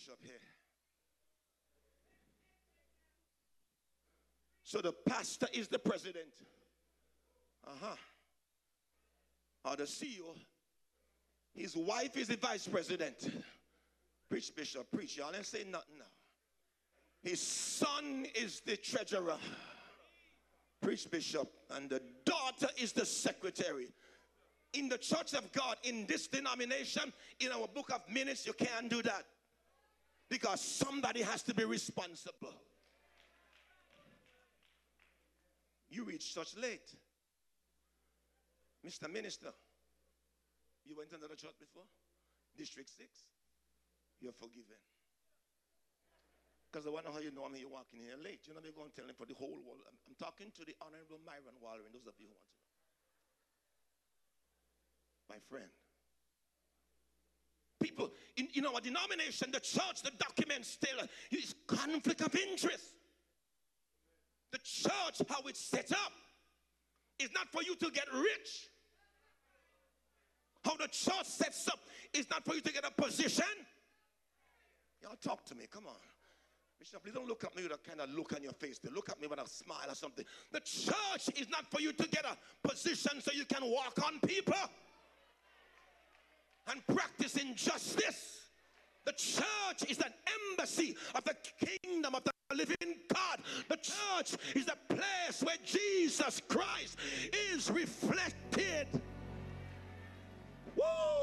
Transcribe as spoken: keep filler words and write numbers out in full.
Bishop here. So the pastor is the president. Uh-huh. Or the C E O. His wife is the vice president. Preach, Bishop, preach. Y'all ain't saying nothing now. His son is the treasurer. Preach, Bishop. And the daughter is the secretary. In the church of God, in this denomination, in our book of minutes, you can't do that. Because somebody has to be responsible. You reach church late. Mister Minister, you went to another church before? District six? You're forgiven. Because I wonder how you know I'm here walking here late. You know, they're going to tell him for the whole world. I'm, I'm talking to the Honorable Myron Waller and those of you who want to know. My friend. People, in, in our denomination, the church, the document still is conflict of interest. The church, how it's set up, is not for you to get rich. How the church sets up is not for you to get a position. Y'all talk to me, come on. Bishop, please don't look at me with a kind of look on your face. They look at me with a smile or something. The church is not for you to get a position so you can walk on people and practice injustice. The church is an embassy of the kingdom of the living God. The church is the place where Jesus Christ is reflected. Woo!